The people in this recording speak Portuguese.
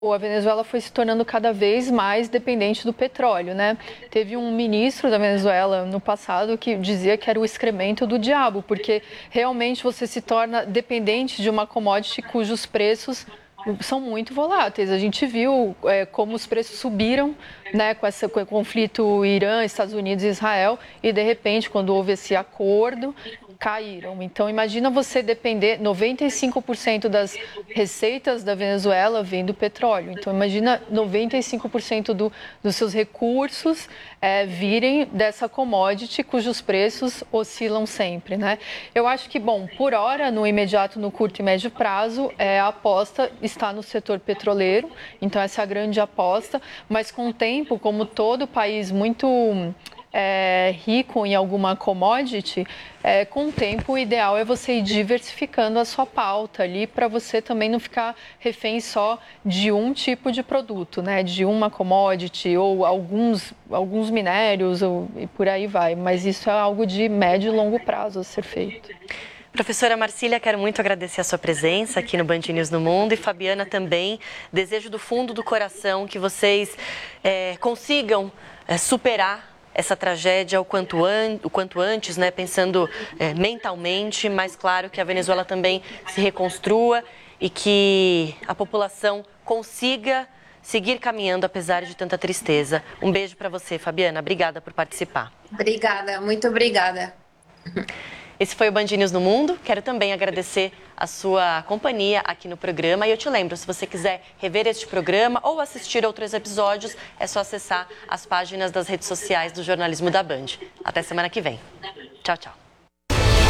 A Venezuela foi se tornando cada vez mais dependente do petróleo, né? Teve um ministro da Venezuela no passado que dizia que era o excremento do diabo, porque realmente você se torna dependente de uma commodity cujos preços são muito voláteis. A gente viu como os preços subiram, né, com o conflito Irã, Estados Unidos e Israel, e de repente, quando houve esse acordo, caíram. Então, imagina você depender, 95% das receitas da Venezuela vem do petróleo. Então, imagina 95% dos seus recursos virem dessa commodity cujos preços oscilam sempre, né? Eu acho que, bom, por hora, no imediato, no curto e médio prazo, a aposta está no setor petroleiro. Então, essa é a grande aposta. Mas com o tempo, como todo país muito rico em alguma commodity, com o tempo o ideal é você ir diversificando a sua pauta ali para você também não ficar refém só de um tipo de produto, né? De uma commodity ou alguns minérios e por aí vai. Mas isso é algo de médio e longo prazo a ser feito. Professora Marcília, quero muito agradecer a sua presença aqui no Band News no Mundo, e Fabiana também. Desejo do fundo do coração que vocês consigam superar essa tragédia o quanto antes, né, pensando mentalmente, mas claro que a Venezuela também se reconstrua e que a população consiga seguir caminhando apesar de tanta tristeza. Um beijo para você, Fabiana. Obrigada por participar. Obrigada, muito obrigada. Esse foi o Band News no Mundo. Quero também agradecer a sua companhia aqui no programa. E eu te lembro, se você quiser rever este programa ou assistir outros episódios, é só acessar as páginas das redes sociais do Jornalismo da Band. Até semana que vem. Tchau, tchau.